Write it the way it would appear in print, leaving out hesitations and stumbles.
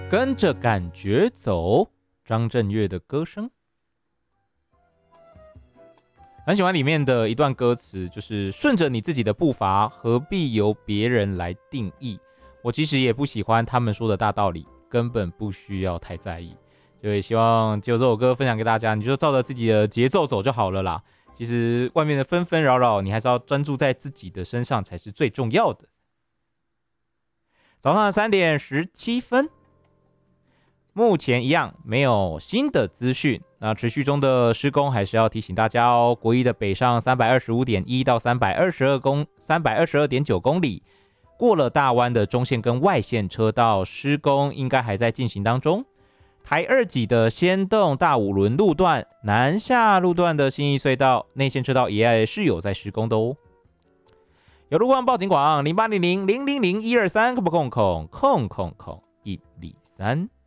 跟着感觉走，张震岳的歌声。很喜欢里面的一段歌词，就是顺着你自己的步伐，何必由别人来定义。我其实也不喜欢他们说的大道理，根本不需要太在意。就也希望就这首歌分享给大家，你就照着自己的节奏走就好了啦。其实外面的纷纷扰扰，你还是要专注在自己的身上才是最重要的。早上的3点17分，目前一样没有新的资讯。那持续中的施工还是要提醒大家哦。国一的北上325.1到322.9公里，过了大湾的中线跟外线车道施工应该还在进行当中。台2级的先动大五轮路段、南下路段的信义隧道内线车道也是有在施工的哦。有路况报警广0800-000-123，123。